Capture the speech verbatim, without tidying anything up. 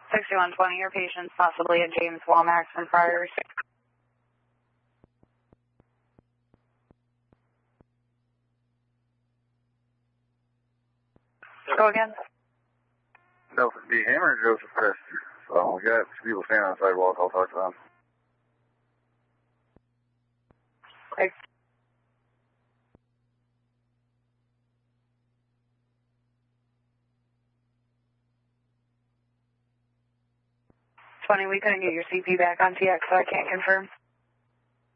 sixty-one twenty, your patient's possibly a James Walmax from Friars. Go again. Delta D. Hammer, Joseph Chester. So we got people standing on the sidewalk. I'll talk to them. Thanks. twenty, we couldn't get your C P back on T X, so I can't confirm.